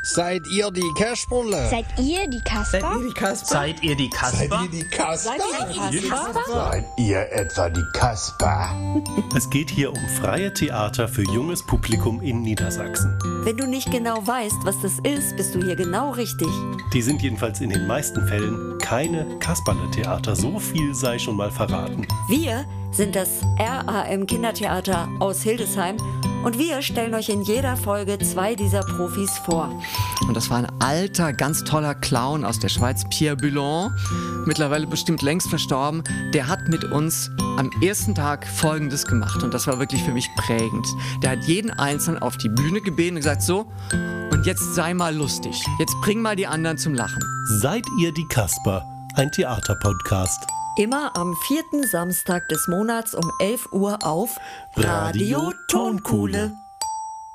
Seid ihr die Casperle? Seid ihr die Kasper? Seid ihr die Kasper? Seid ihr die Kasper? Seid ihr etwa die Kasper? Es geht hier um freie Theater für junges Publikum in Niedersachsen. Wenn du nicht genau weißt, was das ist, bist du hier genau richtig. Die sind jedenfalls in den meisten Fällen keine Kasperle-Theater. So viel sei schon mal verraten. Wir sind das RAM Kindertheater aus Hildesheim und wir stellen euch in jeder Folge 2 dieser Profis vor. Und das war ein alter, ganz toller Clown aus der Schweiz, Pierre Bullon, mittlerweile bestimmt längst verstorben. Der hat mit uns am ersten Tag Folgendes gemacht und das war wirklich für mich prägend. Der hat jeden Einzelnen auf die Bühne gebeten und gesagt, so, und jetzt sei mal lustig. Jetzt bring mal die anderen zum Lachen. Seid ihr die Kasper? Ein Theaterpodcast. Immer am 4. Samstag des Monats um 11 Uhr auf Radio Tonkuhle.